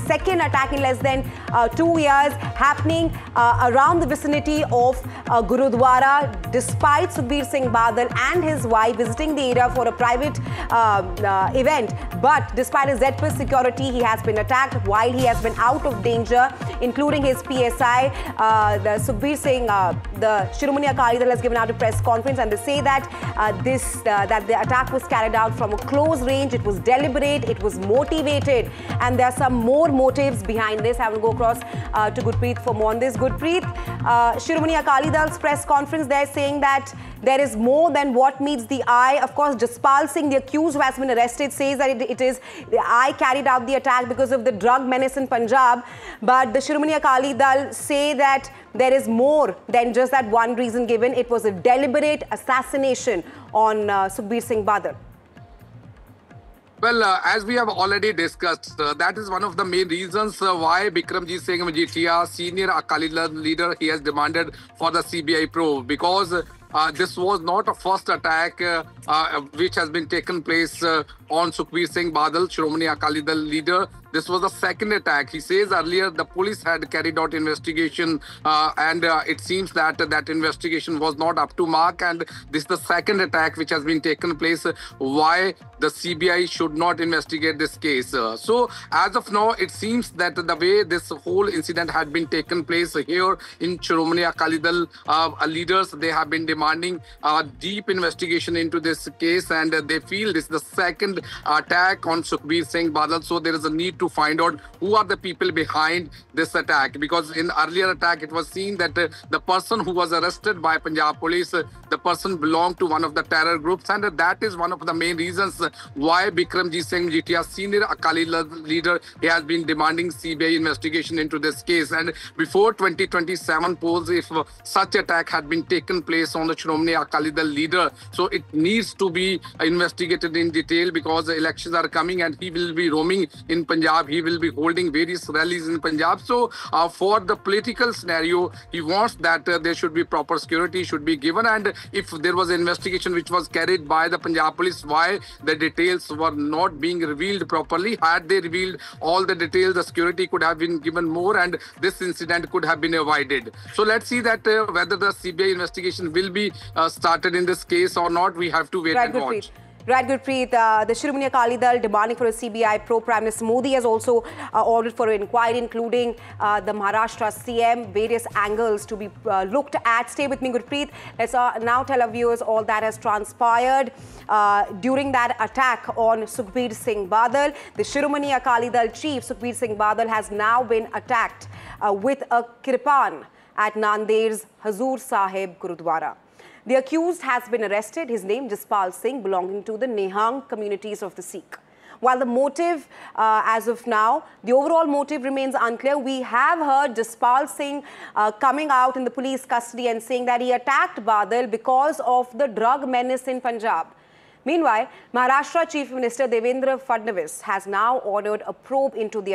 second attack in less than 2 years happening around the vicinity of Gurudwara, despite Sukhbir Singh Badal and his wife visiting the area for a private event. But despite his Z-plus security, he has been attacked while he has been out of danger, including his PSI. The Sukhbir Singh, the Shiromani Akali Dal has given out a press conference, and they say that that the attack was carried out from a close range. It was deliberate, it was motivated, and there are some more motives behind this. I will go across to Gurpreet for more on this. Gurpreet, Shiromani Akali Dal's press conference, they're saying that there is more than what meets the eye. Of course, Jaspal Singh, the accused who has been arrested, says that it is the eye carried out the attack because of the drug menace in Punjab. But the Shiromani Akali Dal say that there is more than just that one reason given. It was a deliberate assassination on Sukhbir Singh Badal. Well, as we have already discussed, that is one of the main reasons why Bikramjit Singh Majitia, senior Akali Dal leader, he has demanded for the CBI probe, because this was not a first attack which has been taken place on Sukhbir Singh Badal, Shiromani Akali Dal leader. This was the second attack. He says earlier the police had carried out investigation and it seems that that investigation was not up to mark, and this is the second attack which has been taken place. Why the CBI should not investigate this case? So as of now, it seems that the way this whole incident had been taken place here in Shiromani Akali Dal leaders, they have been demanding a deep investigation into this case, and they feel this is the second attack on Sukhbir Singh Badal. So there is a need to find out who are the people behind this attack, because in earlier attack it was seen that the person who was arrested by Punjab police, the person belonged to one of the terror groups, and that is one of the main reasons why Bikramjit Singh Majitia, senior Akali Dal leader, he has been demanding CBI investigation into this case. And before 2027 polls, if such attack had been taken place on the Shiromani Akali Dal leader, so it needs to be investigated in detail, because the elections are coming and he will be roaming in Punjab. He will be holding various rallies in Punjab. So for the political scenario, he wants that there should be proper security should be given. And if there was an investigation which was carried by the Punjab police, why the details were not being revealed properly? Had they revealed all the details, the security could have been given more and this incident could have been avoided. So let's see that whether the CBI investigation will be started in this case or not. We have to wait and watch. Right, Gurpreet. The Shiromani Akali Dal demanding for a CBI probe. Prime Minister Modi has also ordered for an inquiry, including the Maharashtra CM, various angles to be looked at. Stay with me, Gurpreet. Let's now tell our viewers all that has transpired during that attack on Sukhbir Singh Badal. The Shiromani Akali Dal chief, Sukhbir Singh Badal, has now been attacked with a kirpan at Nanded's Hazur Sahib Gurudwara. The accused has been arrested. His name Jaspal Singh, belonging to the Nehang communities of the Sikh. While the motive, as of now, the overall motive remains unclear. We have heard Jaspal Singh coming out in the police custody and saying that he attacked Badal because of the drug menace in Punjab. Meanwhile, Maharashtra Chief Minister Devendra Fadnavis has now ordered a probe into the